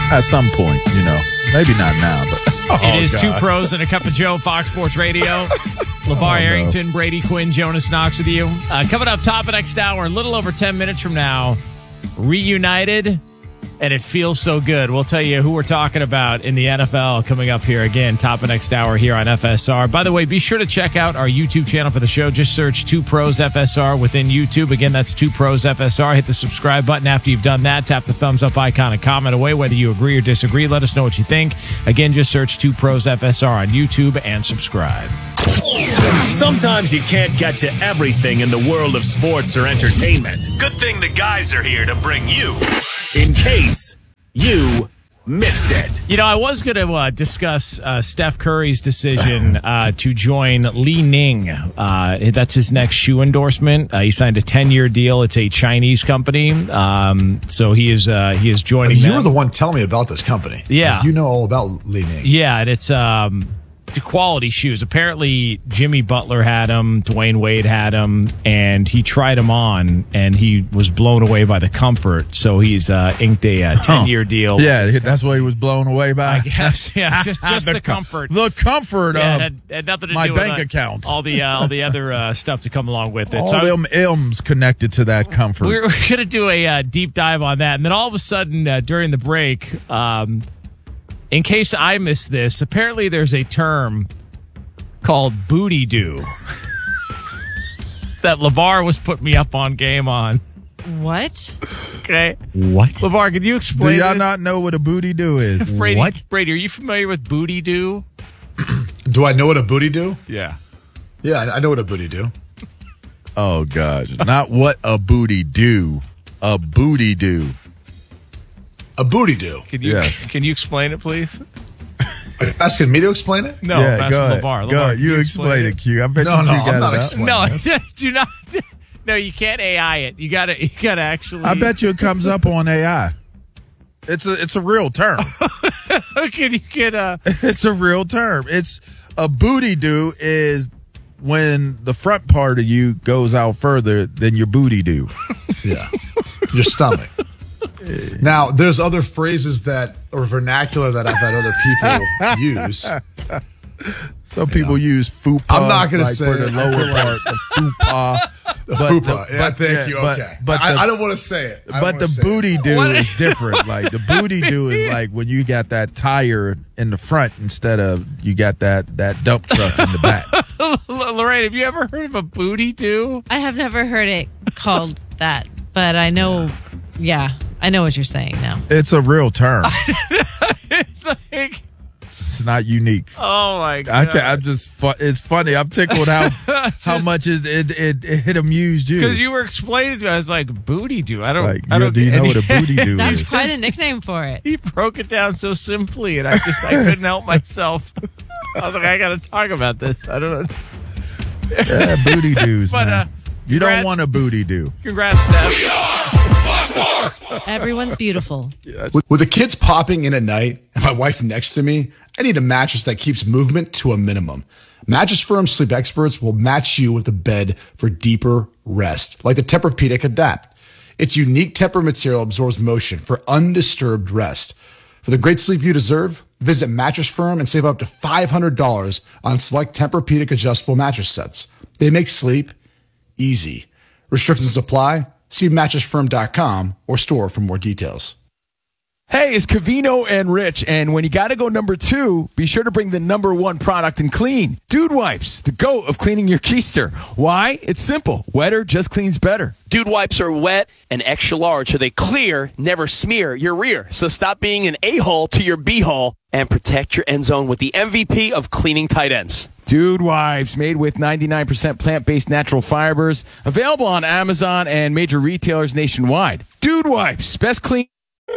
At some point, maybe not now, but it is God. Two Pros and a Cup of Joe, Fox Sports Radio. LeVar Arrington, Brady Quinn, Jonas Knox with you. Coming up top of next hour, a little over 10 minutes from now, reunited, and it feels so good. We'll tell you who we're talking about in the NFL coming up here again, top of next hour here on FSR. By the way, be sure to check out our YouTube channel for the show. Just search 2 Pros FSR within YouTube. Again, that's 2 Pros FSR. Hit the subscribe button after you've done that. Tap the thumbs up icon and comment away whether you agree or disagree. Let us know what you think. Again, just search 2 Pros FSR on YouTube and subscribe. Sometimes you can't get to everything in the world of sports or entertainment. Good thing the guys are here to bring you in case you missed it. I was going to discuss Steph Curry's decision to join Li Ning. That's his next shoe endorsement. He signed a 10-year deal. It's a Chinese company. So he is joining them. You were the one telling me about this company. Yeah. You know all about Li Ning. Yeah, and it's quality shoes. Apparently, Jimmy Butler had them, Dwayne Wade had them, and he tried them on, and he was blown away by the comfort. So he's inked a 10-year deal. Yeah, that's what he was blown away by. I guess, yeah, just the comfort. The comfort of had nothing to my do bank with account. All the other stuff to come along with it. All them M's connected to that comfort. We're going to do a deep dive on that, and then all of a sudden during the break. In case I missed this, apparently there's a term called booty do that LeVar was putting me up on game on. What? Okay. What? LeVar, can you explain Do y'all this? not know what a booty do is? Brady, What? Brady, are you familiar with booty do? Do I know what a booty do? Yeah. Yeah, I know what a booty do. Oh, gosh. Not what a booty do. A booty do. A booty do. Can you explain it, please? Are you asking me to explain it? No, I'm asking LeVar. Go ahead. You explain it, Q. I bet you got I'm it not out. explaining No, this. do not. No, you can't AI it. You gotta actually. I bet you it comes up on AI. It's a real term. Can you get a? It's a real term. It's a booty do is when the front part of you goes out further than your booty do. Yeah. Your stomach. Now, there's other phrases or vernacular that I've had other people use. Some people use fupa. I'm not going to like say for the lower part of fupa. Fupa. Thank you. Okay. But I don't want to say it. But the booty do is different. Like the booty do is like when you got that tire in the front instead of you got that dump truck in the back. Lorraine, have you ever heard of a booty do? I have never heard it called that, but I know. Yeah, I know what you're saying now. It's a real term. Like, It's not unique. oh my god! I'm just. It's funny. I'm tickled how much it amused you. Because you were explaining to me, I was like, "Booty do." I don't. Do you know what a booty do That's is? quite a nickname for it. He broke it down so simply, and I couldn't help myself. I was like, I got to talk about this. I don't know. Yeah, booty doos, But, man. You don't want a booty do. Congrats, Steph. Everyone's beautiful. With the kids popping in at night and my wife next to me, I need a mattress that keeps movement to a minimum. Mattress Firm sleep experts will match you with a bed for deeper rest, like the Tempur-Pedic Adapt. Its unique Tempur material absorbs motion for undisturbed rest. For the great sleep you deserve, visit Mattress Firm and save up to $500 on select Tempur-Pedic adjustable mattress sets. They make sleep easy. Restrictions apply. See mattressfirm.com or store for more details. Hey, it's Cavino and Rich, and when you gotta go number 2, be sure to bring the number 1 product in clean. Dude Wipes, the GOAT of cleaning your keister. Why? It's simple. Wetter just cleans better. Dude Wipes are wet and extra large, so they clear, never smear your rear. So stop being an a-hole to your b-hole and protect your end zone with the MVP of cleaning tight ends. Dude Wipes, made with 99% plant-based natural fibers. Available on Amazon and major retailers nationwide. Dude Wipes, best clean.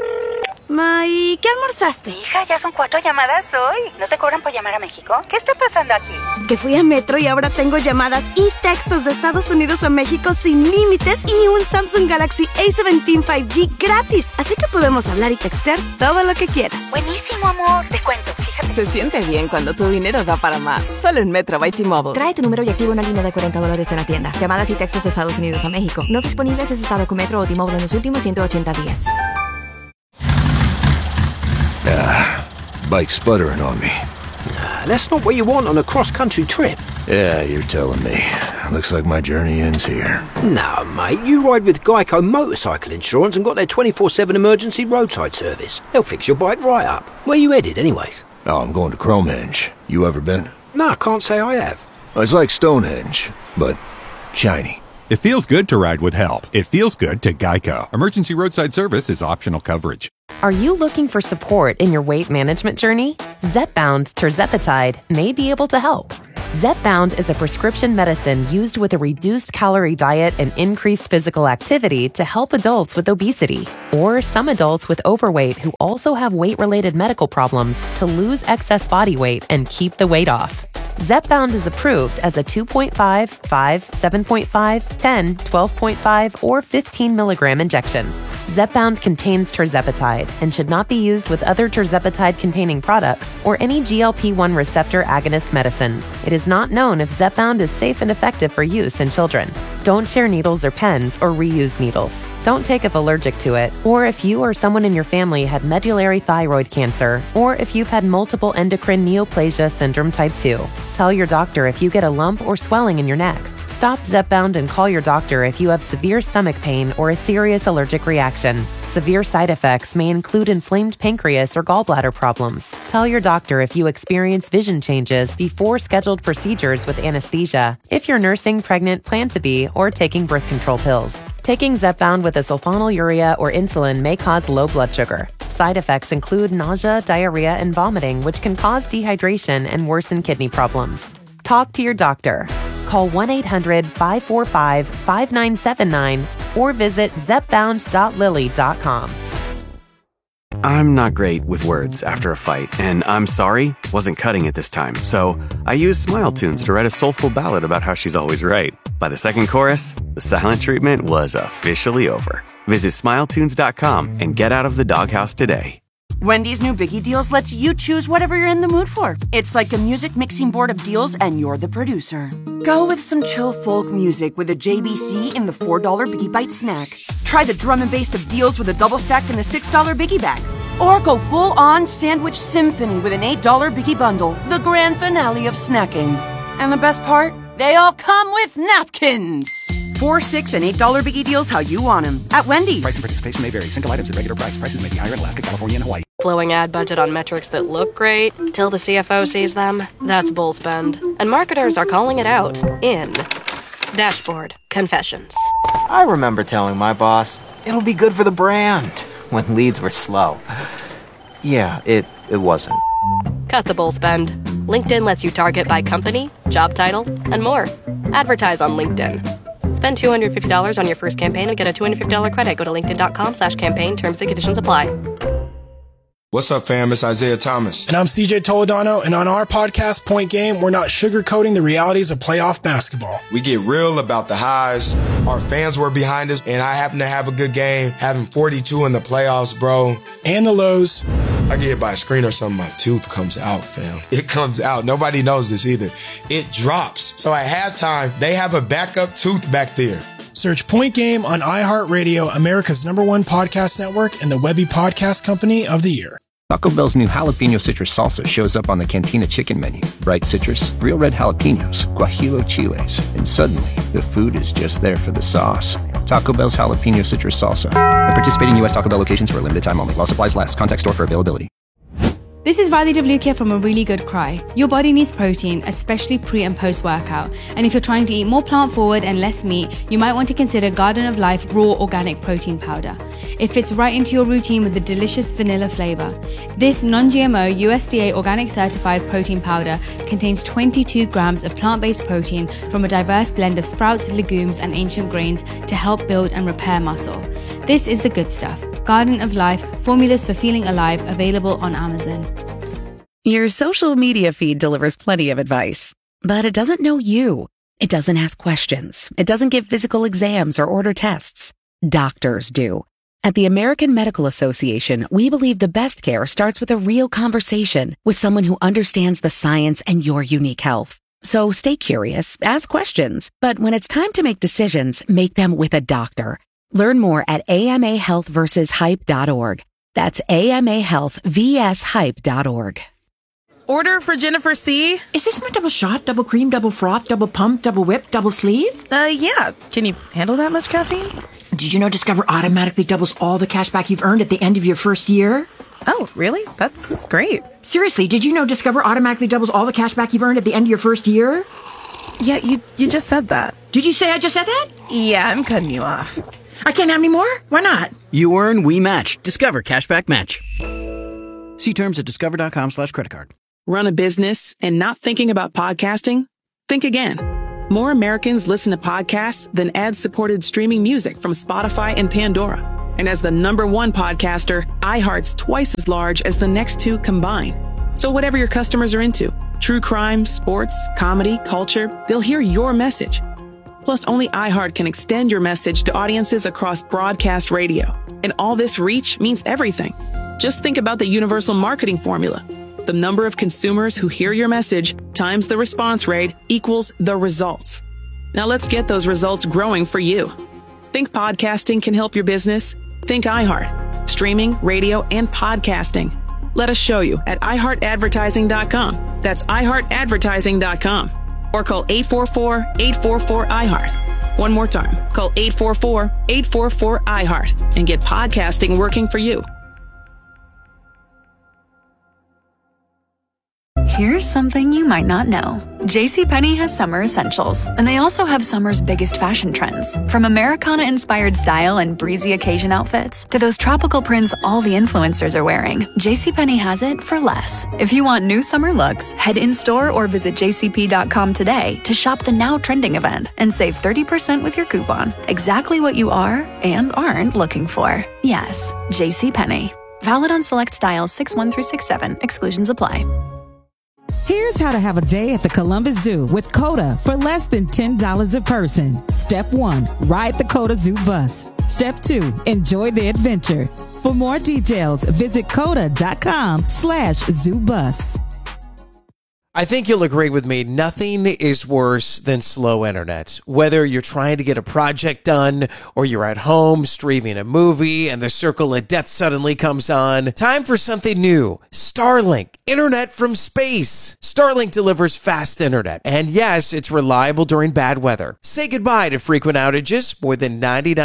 Ma, ¿y qué almorzaste? Hija, ya son 4 llamadas hoy. ¿No te cobran por llamar a México? ¿Qué está pasando aquí? Que fui a Metro y ahora tengo llamadas y textos de Estados Unidos a México sin límites y un Samsung Galaxy A17 5G gratis. Así que podemos hablar y textear todo lo que quieras. Buenísimo, amor. Te cuento, fíjate. Se siente bien cuando tu dinero da para más. Solo en Metro by T-Mobile. Trae tu número y activa una línea de $40 en la tienda. Llamadas y textos de Estados Unidos a México. No disponibles en estado con Metro o T-Mobile en los últimos 180 días. bike sputtering on me. Nah, that's not what you want on a cross-country trip. Yeah, you're telling me. Looks like my journey ends here. No, mate, you ride with Geico Motorcycle Insurance and got their 24/7 emergency roadside service. They'll fix your bike right up. Where you headed, anyways? Oh, I'm going to Cromenge. You ever been? No, I can't say I have. It's like Stonehenge, but shiny. It feels good to ride with help. It feels good to Geico. Emergency roadside service is optional coverage. Are you looking for support in your weight management journey? Zepbound tirzepatide may be able to help. Zepbound is a prescription medicine used with a reduced calorie diet and increased physical activity to help adults with obesity or some adults with overweight who also have weight-related medical problems to lose excess body weight and keep the weight off. Zepbound is approved as a 2.5, 5, 7.5, 10, 12.5, or 15 milligram injection. Zepbound contains tirzepatide and should not be used with other tirzepatide-containing products or any GLP-1 receptor agonist medicines. It is not known if Zepbound is safe and effective for use in children. Don't share needles or pens or reuse needles. Don't take if allergic to it, or if you or someone in your family had medullary thyroid cancer, or if you've had multiple endocrine neoplasia syndrome type 2. Tell your doctor if you get a lump or swelling in your neck. Stop Zepbound and call your doctor if you have severe stomach pain or a serious allergic reaction. Severe side effects may include inflamed pancreas or gallbladder problems. Tell your doctor if you experience vision changes before scheduled procedures with anesthesia, if you're nursing, pregnant, plan to be, or taking birth control pills. Taking Zepbound with a sulfonylurea or insulin may cause low blood sugar. Side effects include nausea, diarrhea, and vomiting, which can cause dehydration and worsen kidney problems. Talk to your doctor. Call 1-800-545-5979 or visit zepbound.lily.com. I'm not great with words after a fight, and I'm sorry wasn't cutting it this time, so I used Smile Tunes to write a soulful ballad about how she's always right. By the second chorus, the silent treatment was officially over. Visit smiletunes.com and get out of the doghouse today. Wendy's new Biggie Deals lets you choose whatever you're in the mood for. It's like a music mixing board of deals, and you're the producer. Go with some chill folk music with a JBC in the $4 Biggie Bite snack. Try the drum and bass of deals with a double stack in the $6 Biggie Bag. Or go full-on sandwich symphony with an $8 Biggie Bundle, the grand finale of snacking. And the best part? They all come with napkins. $4, $6, and $8 Biggie Deals how you want them at Wendy's. Price and participation may vary. Single items at regular price. Prices may be higher in Alaska, California, and Hawaii. Blowing ad budget on metrics that look great till the CFO sees them. That's bull spend. And marketers are calling it out in Dashboard Confessions. I remember telling my boss, it'll be good for the brand, when leads were slow. Yeah, it wasn't. Cut the bull spend. LinkedIn lets you target by company, job title, and more. Advertise on LinkedIn. Spend $250 on your first campaign and get a $250 credit. Go to linkedin.com/campaign. Terms and conditions apply. What's up, fam? It's Isaiah Thomas. And I'm CJ Toledano, and on our podcast, Point Game, we're not sugarcoating the realities of playoff basketball. We get real about the highs. Our fans were behind us, and I happen to have a good game, having 42 in the playoffs, bro. And the lows. I get hit by a screen or something, my tooth comes out, fam. It comes out. Nobody knows this either. It drops. So at halftime, they have a backup tooth back there. Search Point Game on iHeartRadio, America's #1 podcast network, and the Webby Podcast Company of the Year. Taco Bell's new jalapeno citrus salsa shows up on the Cantina chicken menu. Bright citrus, real red jalapenos, guajillo chiles, and suddenly the food is just there for the sauce. Taco Bell's jalapeno citrus salsa. At participating U.S. Taco Bell locations for a limited time only. While supplies last. Contact store for availability. This is Riley DeVlucchia from A Really Good Cry. Your body needs protein, especially pre- and post-workout. And if you're trying to eat more plant-forward and less meat, you might want to consider Garden of Life Raw Organic Protein Powder. It fits right into your routine with a delicious vanilla flavor. This non-GMO, USDA organic certified protein powder contains 22 grams of plant-based protein from a diverse blend of sprouts, legumes, and ancient grains to help build and repair muscle. This is the good stuff. Garden of Life, formulas for feeling alive, available on Amazon. Your social media feed delivers plenty of advice, but it doesn't know you. It doesn't ask questions. It doesn't give physical exams or order tests. Doctors do. At the American Medical Association, we believe the best care starts with a real conversation with someone who understands the science and your unique health. So stay curious, ask questions, but when it's time to make decisions, make them with a doctor. Learn more at amahealthversushype.org. That's AMAHealthVSHype.org. Order for Jennifer C. Is this my double shot, double cream, double froth, double pump, double whip, double sleeve? Yeah. Can you handle that much caffeine? Did you know Discover automatically doubles all the cash back you've earned at the end of your first year? Oh, really? That's great. Seriously, did you know Discover automatically doubles all the cash back you've earned at the end of your first year? Yeah, you just said that. Did you say I just said that? Yeah, I'm cutting you off. I can't have any more? Why not? You earn, we match. Discover Cashback Match. See terms at discover.com/creditcard. Run a business and not thinking about podcasting? Think again. More Americans listen to podcasts than ad-supported streaming music from Spotify and Pandora. And as the #1 podcaster, iHeart's twice as large as the next two combined. So whatever your customers are into, true crime, sports, comedy, culture, they'll hear your message. Plus, only iHeart can extend your message to audiences across broadcast radio. And all this reach means everything. Just think about the universal marketing formula. The number of consumers who hear your message times the response rate equals the results. Now let's get those results growing for you. Think podcasting can help your business? Think iHeart. Streaming, radio, and podcasting. Let us show you at iHeartAdvertising.com. That's iHeartAdvertising.com. Or call 844-844-iHeart. One more time. Call 844-844-iHeart and get podcasting working for you. Here's something you might not know. JCPenney has summer essentials, and they also have summer's biggest fashion trends. From Americana-inspired style and breezy occasion outfits to those tropical prints all the influencers are wearing, JCPenney has it for less. If you want new summer looks, head in-store or visit jcp.com today to shop the now trending event and save 30% with your coupon. Exactly what you are and aren't looking for. Yes, JCPenney. Valid on select styles 6-1 through 6-7. Exclusions apply. Here's how to have a day at the Columbus Zoo with COTA for less than $10 a person. Step 1, ride the COTA Zoo bus. Step 2, enjoy the adventure. For more details, visit COTA.com/zoobus. I think you'll agree with me, nothing is worse than slow internet. Whether you're trying to get a project done or you're at home streaming a movie and the circle of death suddenly comes on, time for something new. Starlink, internet from space. Starlink delivers fast internet, and yes, it's reliable during bad weather. Say goodbye to frequent outages, more than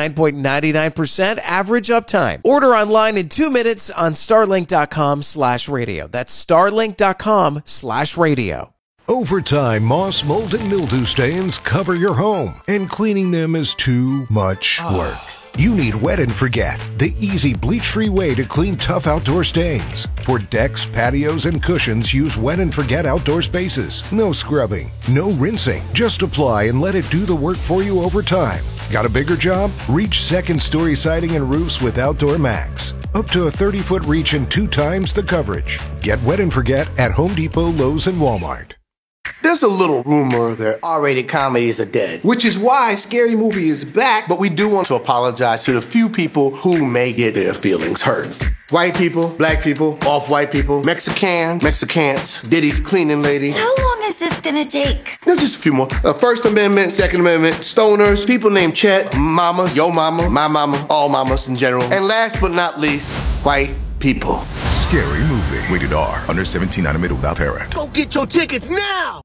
99.99% average uptime. Order online in 2 minutes on starlink.com/radio. That's starlink.com/radio. Over time, moss, mold, and mildew stains cover your home, and cleaning them is too much work. You need Wet and Forget, the easy bleach-free way to clean tough outdoor stains. For decks, patios, and cushions, use Wet and Forget outdoor spaces. No scrubbing, no rinsing. Just apply and let it do the work for you over time. Got a bigger job? Reach second-story siding and roofs with Outdoor Max. Up to a 30-foot reach and 2 times the coverage. Get Wet and Forget at Home Depot, Lowe's, and Walmart. There's a little rumor that R-rated comedies are dead, which is why Scary Movie is back, but we do want to apologize to the few people who may get their feelings hurt. White people, black people, off-white people, Mexicans, Diddy's cleaning lady. How long is this gonna take? There's just a few more. First Amendment, Second Amendment, stoners, people named Chet, mamas, yo mama, my mama, all mamas in general. And last but not least, white people. Scary Movie. Rated R. Under 17, animated without parent. Go get your tickets now!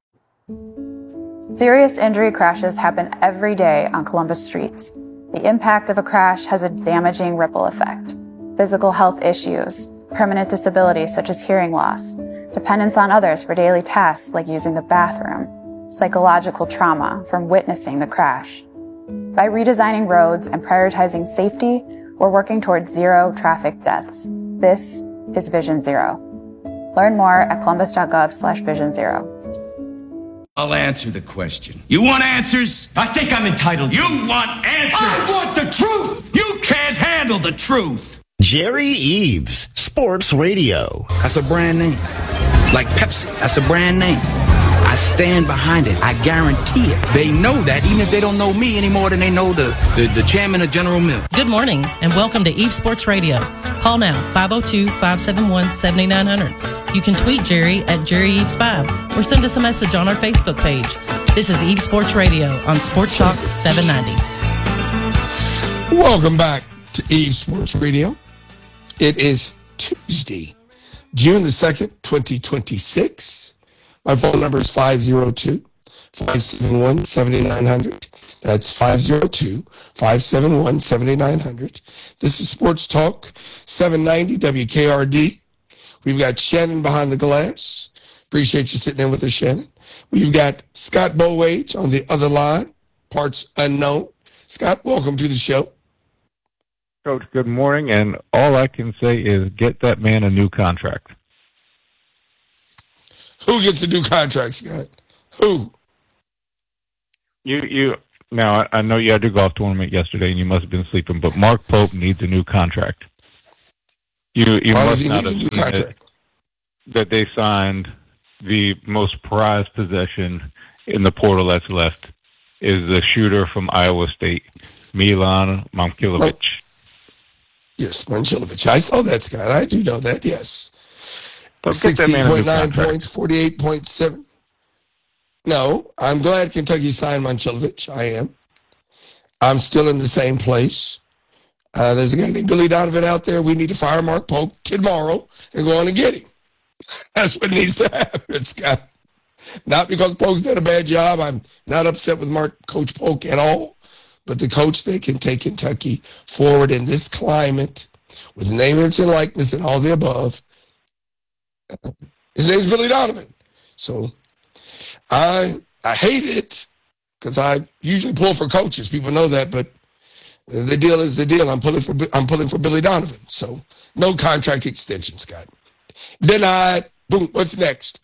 Serious injury crashes happen every day on Columbus streets. The impact of a crash has a damaging ripple effect. Physical health issues, permanent disabilities such as hearing loss, dependence on others for daily tasks like using the bathroom, psychological trauma from witnessing the crash. By redesigning roads and prioritizing safety, we're working towards 0 traffic deaths. This is Vision Zero. Learn more at columbus.gov/Vision Zero. I'll answer the question. You want answers? I think I'm entitled. You want answers? I want the truth! You can't handle the truth! Jerry Eves, Sports Radio. That's a brand name. Like Pepsi, that's a brand name. I stand behind it. I guarantee it. They know that, even if they don't know me any more than they know the chairman of General Mills. Good morning, and welcome to Eve Sports Radio. Call now, 502-571-7900. You can tweet Jerry at JerryEves5 or send us a message on our Facebook page. This is Eve Sports Radio on Sports Talk 790. Welcome back to Eve Sports Radio. It is Tuesday, June the 2nd, 2026. My phone number is 502-571-7900. That's 502-571-7900. This is Sports Talk 790 WKRD. We've got Shannon behind the glass. Appreciate you sitting in with us, Shannon. We've got Scott Bowage on the other line, parts unknown. Scott, welcome to the show. Coach, good morning, and all I can say is get that man a new contract. Who gets a new contract, Scott? Who? You. Now, I know you had your golf tournament yesterday, and you must have been sleeping, but Mark Pope needs a new contract. You must not have seen that they signed the most prized possession in the portal that's left is the shooter from Iowa State, Milan Momcilovic. Yes, Momcilovic. I saw that, Scott. I do know that, yes. 16.9 points, 48.7. No, I'm glad Kentucky signed Momcilovic. I am. I'm still in the same place. There's a guy named Billy Donovan out there. We need to fire Mark Pope tomorrow and go on and get him. That's what needs to happen, Scott. Not because Polk's did a bad job. I'm not upset with Coach Polk at all. But the coach that can take Kentucky forward in this climate with name, image, and likeness and all the above, his name's Billy Donovan. So I hate it because I usually pull for coaches. People know that, but the deal is the deal. I'm pulling for Billy Donovan. So no contract extension, Scott. Denied. Boom. What's next?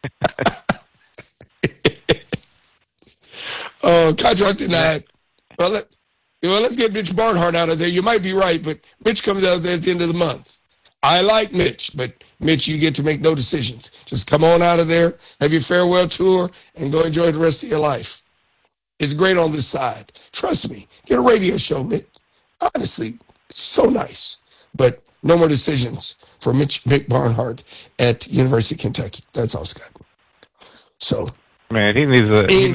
Contract denied. Well, let's get Mitch Barnhart out of there. You might be right, but Mitch comes out there at the end of the month. I like Mitch, but Mitch, you get to make no decisions. Just come on out of there, have your farewell tour, and go enjoy the rest of your life. It's great on this side. Trust me. Get a radio show, Mitch. Honestly, it's so nice. But no more decisions for Mick Barnhart at University of Kentucky. That's all, Scott. So, man, he needs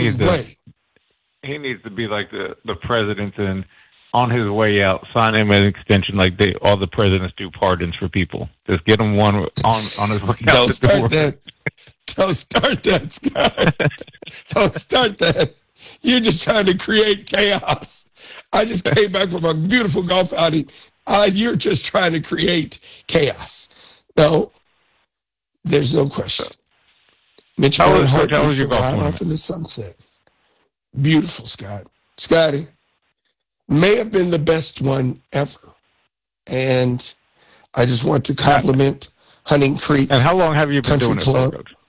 to be like the president, and on his way out, sign him an extension like all the presidents do pardons for people. Just get him one on his way out. Don't start that. Don't start that, Scott. Don't start that. You're just trying to create chaos. I just came back from a beautiful golf outing. You're just trying to create chaos. No, there's no question. Mitch Barnhart needs to ride off in the sunset. Beautiful, Scott. Scotty, may have been the best one ever. And I just want to compliment Hunting Creek. And how long have you been doing Club. It for, Coach?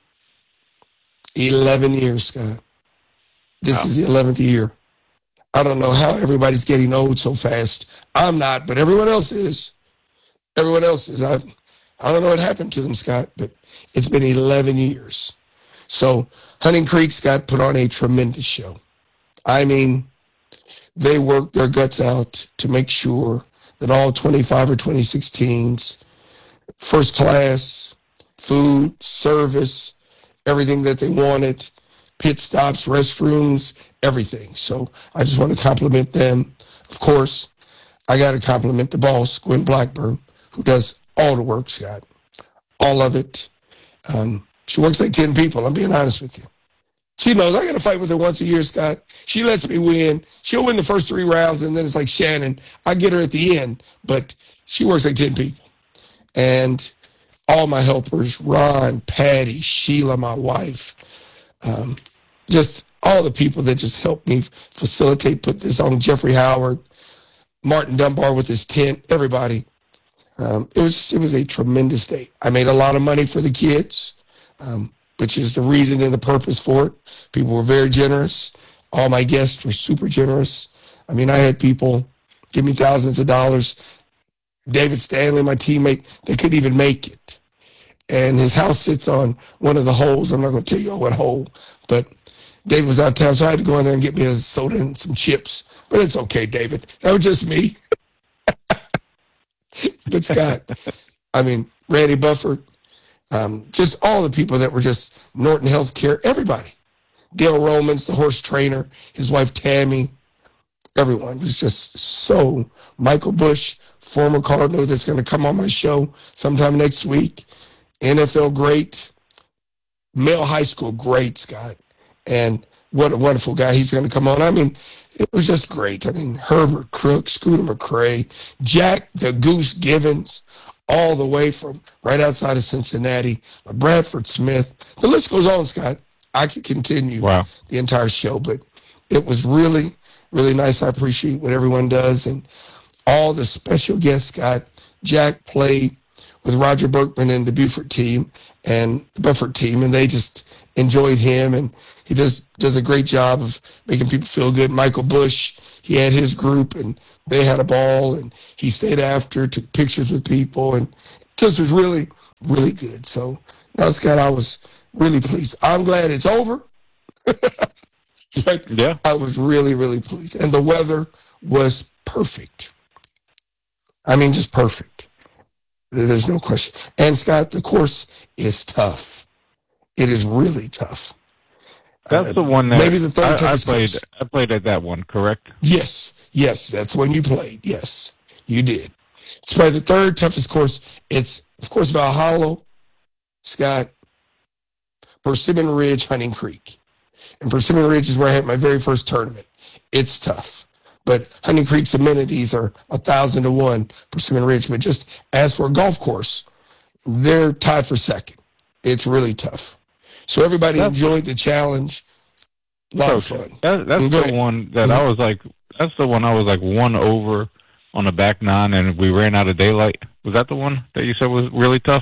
11 years, Scott. This is the 11th year. I don't know how everybody's getting old so fast. I'm not, but everyone else is. Everyone else is. I don't know what happened to them, Scott, but it's been 11 years. So Hunting Creek, Scott, put on a tremendous show. I mean, they worked their guts out to make sure that all 25 or 26 teams, first class, food, service, everything that they wanted, pit stops, restrooms, everything. So I just want to compliment them. Of course, I got to compliment the boss, Gwen Blackburn, who does all the work, Scott. All of it. She works like 10 people, I'm being honest with you. She knows I got to fight with her once a year, Scott. She lets me win. She'll win the first 3 rounds, and then it's like Shannon. I get her at the end, but she works like 10 people. And all my helpers, Ron, Patty, Sheila, my wife, just all the people that just helped me facilitate, put this on, Jeffrey Howard, Martin Dunbar with his tent, everybody. It was a tremendous day. I made a lot of money for the kids, which is the reason and the purpose for it. People were very generous. All my guests were super generous. I mean, I had people give me thousands of dollars. David Stanley, my teammate, they couldn't even make it. And his house sits on one of the holes. I'm not going to tell you what hole, but David was out of town, so I had to go in there and get me a soda and some chips. But it's okay, David. That was just me. But Scott, I mean, Randy Bufford, just all the people that were just Norton Healthcare, everybody. Dale Romans, the horse trainer, his wife Tammy, everyone was just so. Michael Bush, former Cardinal, that's going to come on my show sometime next week. NFL great, Male High School great, Scott. And what a wonderful guy he's going to come on. I mean, it was just great. I mean, Herbert Crook, Scooter McCrae, Jack the Goose Givens, all the way from right outside of Cincinnati, Bradford Smith. The list goes on, Scott. I could continue the entire show, but it was really, really nice. I appreciate what everyone does and all the special guests, Scott. Jack played with Roger Berkman and the Beaufort team and the Beaufort team, and they just enjoyed him, and he does a great job of making people feel good. Michael Bush, he had his group, and they had a ball, and he stayed after, took pictures with people, and just was really, really good. So, now, Scott, I was really pleased. I'm glad it's over. But yeah, I was really, really pleased. And the weather was perfect. I mean, just perfect. There's no question. And, Scott, the course is tough. It is really tough. That's the one that maybe the third toughest course. I played at that one, correct? Yes, that's when you played. Yes, you did. It's probably the third toughest course. It's, of course, Valhalla, Scott, Persimmon Ridge, Hunting Creek. And Persimmon Ridge is where I had my very first tournament. It's tough. But Hunting Creek's amenities are 1,000 to 1, Persimmon Ridge. But just as for a golf course, they're tied for second. It's really tough. So everybody enjoyed the challenge. A lot of fun. That's the one that I was like, that's the one I was like 1 over on the back nine, and we ran out of daylight. Was that the one that you said was really tough?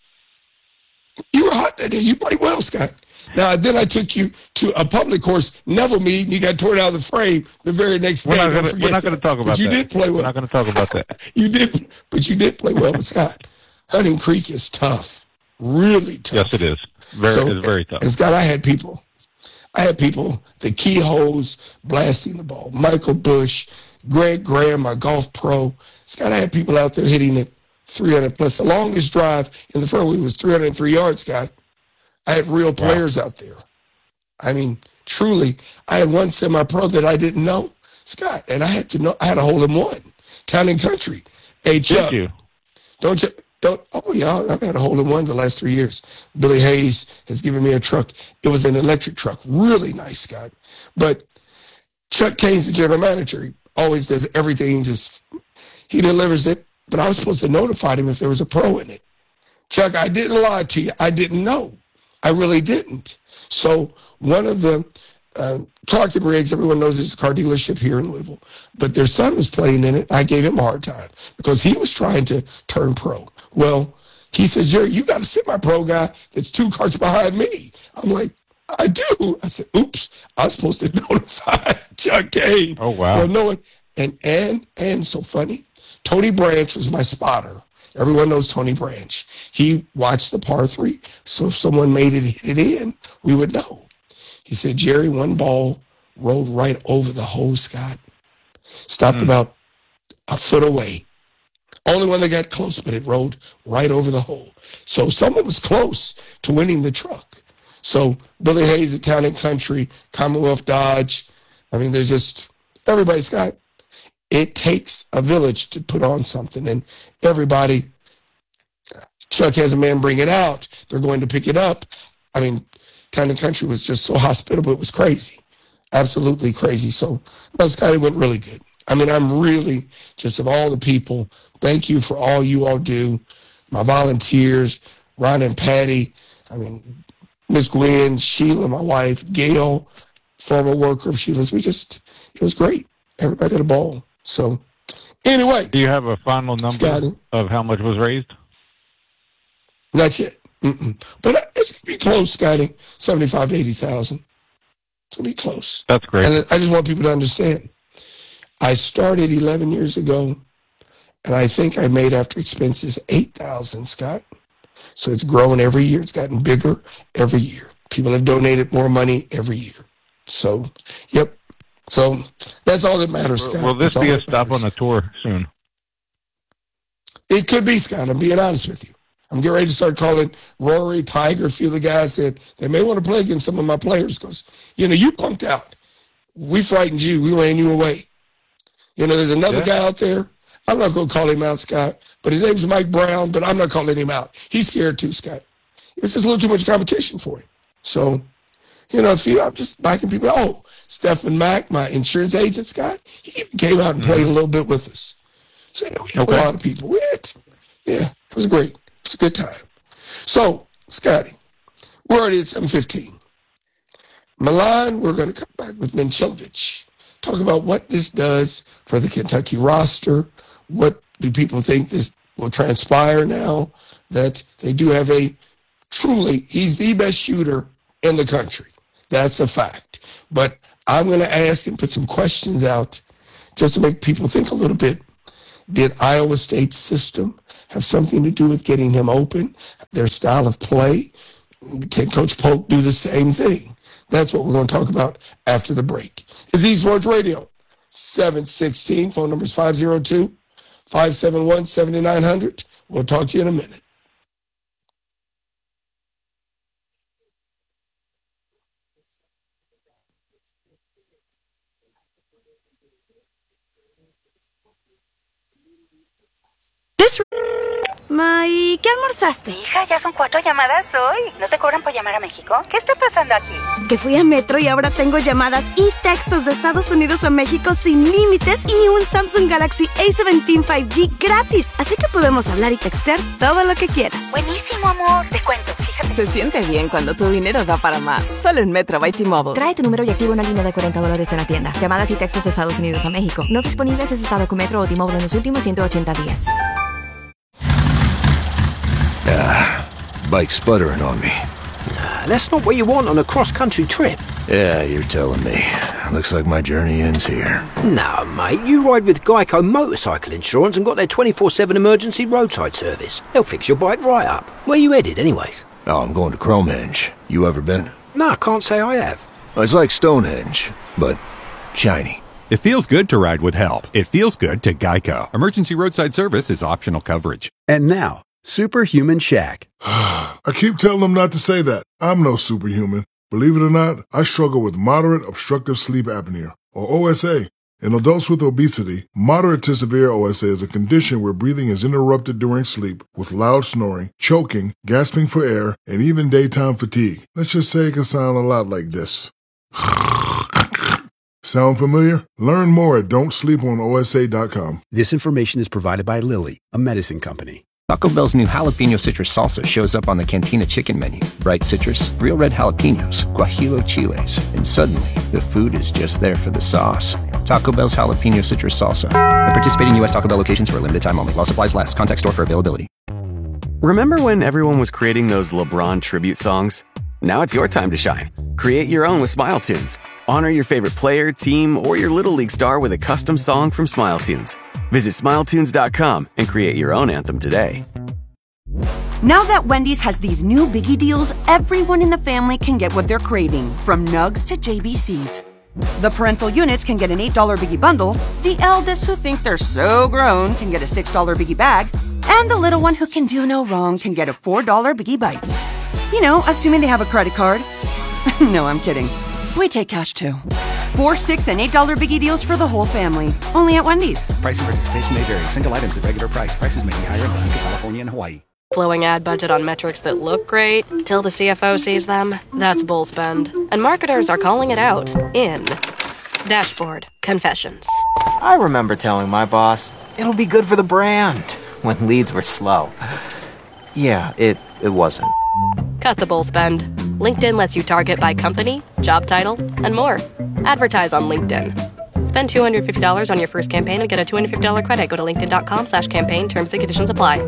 You were hot that day. You played well, Scott. Now, then I took you to a public course, Neville meet, and you got torn out of the frame the very next day. We're not going to talk about that. You did play well. We're not going to talk about that. You did play well, but Scott, Hunting Creek is tough. Really tough. Yes, it is. It's very tough. And Scott, I had people, the keyholes blasting the ball. Michael Bush, Greg Graham, my golf pro. Scott, I had people out there hitting it 300 plus. The longest drive in the fairway was 303 yards, Scott. I had real players out there. I mean, truly, I had one semi-pro that I didn't know, Scott, and I had to know. I had a hole in one. Town and Country. Hey, Chuck. Did you? Oh, yeah, I've had a hole in one the last 3 years. Billy Hayes has given me a truck. It was an electric truck. Really nice, Scott. But Chuck Kane's the general manager. He always does everything. He delivers it. But I was supposed to notify him if there was a pro in it. Chuck, I didn't lie to you. I didn't know. I really didn't. So one of the Clark and Riggs, everyone knows it's a car dealership here in Louisville, but their son was playing in it. I gave him a hard time because he was trying to turn pro. Well, he said, Jerry, you got a semi-pro guy that's 2 cars behind me. I'm like, I do. I said, oops, I was supposed to notify Chuck Kane. Oh, wow. Well, no one, and so funny, Tony Branch was my spotter. Everyone knows Tony Branch. He watched the par 3, so if someone made it hit it in, we would know. He said, Jerry, one ball rolled right over the hole, Scott. Stopped about a foot away. Only one that got close, but it rolled right over the hole. So someone was close to winning the truck. So Billy Hayes at Town and Country, Commonwealth Dodge. I mean, there's just, everybody, Scott. It takes a village to put on something, and everybody, Chuck has a man bring it out. They're going to pick it up. I mean, Town and Country was just so hospitable. It was crazy. Absolutely crazy. So, Scott, it went really good. I mean, I'm really, just of all the people, thank you for all you all do. My volunteers, Ron and Patty, I mean, Miss Gwen, Sheila, my wife, Gail, former worker of Sheila's. It was great. Everybody had a ball. So, anyway. Do you have a final number Scotty, of how much was raised? Not yet. But it's going to be close, Scotty. 75 to 80,000. It's going to be close. That's great. And I just want people to understand. I started 11 years ago, and I think I made after expenses 8,000, Scott. So it's growing every year. It's gotten bigger every year. People have donated more money every year. So, yep. So that's all that matters, Scott. Will this be a stop on the tour soon? It could be, Scott. I'm being honest with you. I'm getting ready to start calling Rory, Tiger, a few of the guys said they may want to play against some of my players because, you punked out. We frightened you. We ran you away. You know, there's another guy out there. I'm not going to call him out, Scott, but his name's Mike Brown, but I'm not calling him out. He's scared too, Scott. It's just a little too much competition for him. So, you know, I'm just backing people. Oh, Stephen Mack, my insurance agent, Scott, he even came out and played a little bit with us. So, yeah, we have a lot of people. Yeah, it was great. It's a good time. So, Scotty, we're already at 7:15. Milan, we're going to come back with Minchelovich. Talk about what this does for the Kentucky roster. What do people think this will transpire now that they do have he's the best shooter in the country. That's a fact. But I'm going to ask and put some questions out just to make people think a little bit. Did Iowa State's system have something to do with getting him open? Their style of play? Can Coach Polk do the same thing? That's what we're going to talk about after the break. It's eSports Radio, 716. Phone number is 502-571-7900. We'll talk to you in a minute. ¿Y qué almorzaste? Hija, ya son 4 llamadas hoy. ¿No te cobran por llamar a México? ¿Qué está pasando aquí? Que fui a Metro y ahora tengo llamadas y textos de Estados Unidos a México sin límites y un Samsung Galaxy A17 5G gratis. Así que podemos hablar y textear todo lo que quieras. Buenísimo, amor. Te cuento, fíjate. Se siente bien cuando tu dinero da para más. Solo en Metro by T-Mobile. Trae tu número y activa una línea de $40 en la tienda. Llamadas y textos de Estados Unidos a México. No disponibles si has estado con Metro o T-Mobile en los últimos 180 días. Bike's sputtering on me. Nah, that's not what you want on a cross-country trip. Yeah, you're telling me. Looks like my journey ends here. No, mate, you ride with Geico Motorcycle Insurance and got their 24/7 emergency roadside service. They'll fix your bike right up. Where you headed, anyways? Oh, I'm going to Cromenge. You ever been? No, I can't say I have. It's like Stonehenge, but shiny. It feels good to ride with help. It feels good to Geico. Emergency roadside service is optional coverage. And now, Superhuman Shaq. I keep telling them not to say that. I'm no superhuman. Believe it or not, I struggle with moderate obstructive sleep apnea, or OSA. In adults with obesity, moderate to severe OSA is a condition where breathing is interrupted during sleep with loud snoring, choking, gasping for air, and even daytime fatigue. Let's just say it can sound a lot like this. Sound familiar? Learn more at don'tsleeponosa.com. This information is provided by Lilly, a medicine company. Taco Bell's new jalapeno citrus salsa shows up on the Cantina chicken menu. Bright citrus, real red jalapenos, guajillo chiles, and suddenly the food is just there for the sauce. Taco Bell's jalapeno citrus salsa. At participating U.S. Taco Bell locations for a limited time only. While supplies last. Contact store for availability. Remember when everyone was creating those LeBron tribute songs? Now it's your time to shine. Create your own with Smile Tunes. Honor your favorite player, team, or your Little League star with a custom song from Smile Tunes. Visit SmileTunes.com and create your own anthem today. Now that Wendy's has these new biggie deals, everyone in the family can get what they're craving, from nugs to JBCs. The parental units can get an $8 biggie bundle, the eldest who think they're so grown can get a $6 biggie bag, and the little one who can do no wrong can get a $4 biggie bites. You know, assuming they have a credit card. No, I'm kidding. We take cash too. 4, 6, and $8 biggie deals for the whole family. Only at Wendy's. Price and participation may vary. Single items at regular price. Prices may be higher in Alaska, California, and Hawaii. Blowing ad budget on metrics that look great till the CFO sees them. That's bull spend. And marketers are calling it out in Dashboard Confessions. I remember telling my boss, it'll be good for the brand, when leads were slow. Yeah, it wasn't. Cut the bull spend. LinkedIn lets you target by company, job title, and more. Advertise on LinkedIn. Spend $250 on your first campaign and get a $250 credit. Go to linkedin.com/campaign. Terms and conditions apply.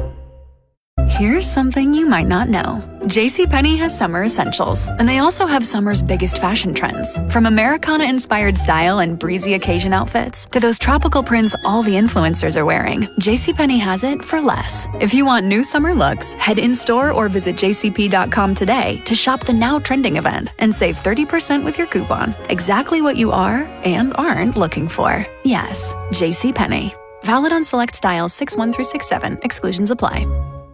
Here's something you might not know. JCPenney has summer essentials, and they also have summer's biggest fashion trends. From Americana-inspired style and breezy occasion outfits to those tropical prints all the influencers are wearing, JCPenney has it for less. If you want new summer looks, head in-store or visit jcp.com today to shop the now trending event and save 30% with your coupon. Exactly what you are and aren't looking for. Yes, JCPenney. Valid on select styles 6-1 through 6-7. Exclusions apply.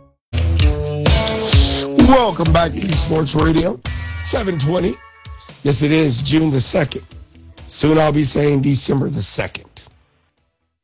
Welcome back to eSports Radio, 720. Yes, it is June the 2nd. Soon I'll be saying December the 2nd.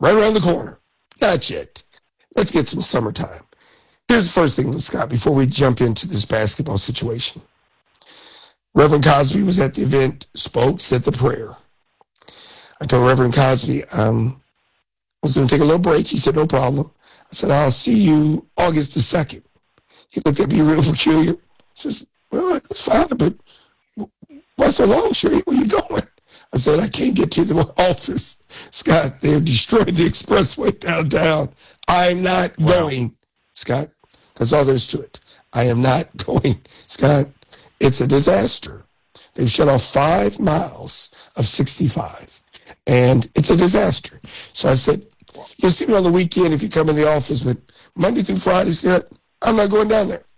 right around the corner. Not yet. Let's get some summertime. Here's the first thing, Scott, before we jump into this basketball situation. Reverend Cosby was at the event, spoke, said the prayer. I told Reverend Cosby I was going to take a little break. He said, no problem. I said, I'll see you August the 2nd. He looked at me real peculiar. He says, well, that's fine, but why so long, Sherry? Where you going? I said, I can't get to the office. Scott, they've destroyed the expressway downtown. I'm not going, Scott. That's all there is to it. I am not going, Scott. It's a disaster. They've shut off 5 miles of 65, and it's a disaster. So I said, you'll see me on the weekend if you come in the office, but Monday through Friday, Scott, I'm not going down there.